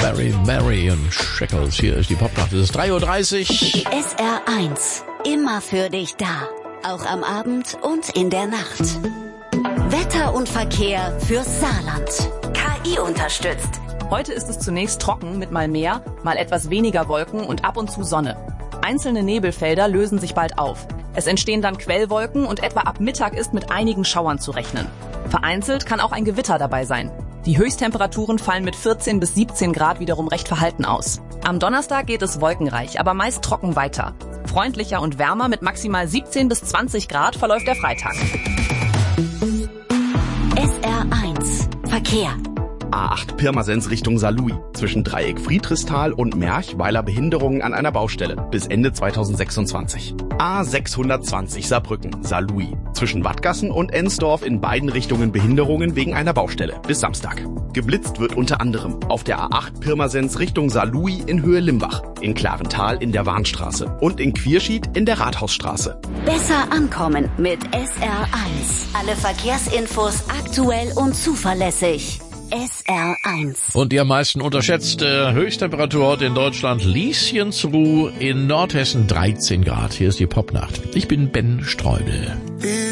Mary, Mary und Shackles. Hier ist die Popnacht. Es ist 3:30 Uhr. SR1. Immer für dich da. Auch am Abend und in der Nacht. Wetter und Verkehr fürs Saarland. KI unterstützt. Heute ist es zunächst trocken mit mal mehr, mal etwas weniger Wolken und ab und zu Sonne. Einzelne Nebelfelder lösen sich bald auf. Es entstehen dann Quellwolken und etwa ab Mittag ist mit einigen Schauern zu rechnen. Vereinzelt kann auch ein Gewitter dabei sein. Die Höchsttemperaturen fallen mit 14 bis 17 Grad wiederum recht verhalten aus. Am Donnerstag geht es wolkenreich, aber meist trocken weiter. Freundlicher und wärmer mit maximal 17 bis 20 Grad verläuft der Freitag. SR1 Verkehr. A8 Pirmasens Richtung Saarlouis. Zwischen Dreieck Friedrichsthal und Merch, weil Behinderungen an einer Baustelle. Bis Ende 2026. A620 Saarbrücken, Saarlouis. Zwischen Wattgassen und Ensdorf in beiden Richtungen Behinderungen wegen einer Baustelle. Bis Samstag. Geblitzt wird unter anderem auf der A8 Pirmasens Richtung Saarlouis in Höhe Limbach. In Klarenthal in der Warnstraße. Und in Quierschied in der Rathausstraße. Besser ankommen mit SR1. Alle Verkehrsinfos aktuell und zuverlässig. SR1. Und die am meisten unterschätzte Höchsttemperatur heute in Deutschland, Lieschensruh in Nordhessen 13 Grad. Hier ist die Popnacht. Ich bin Ben Streubel.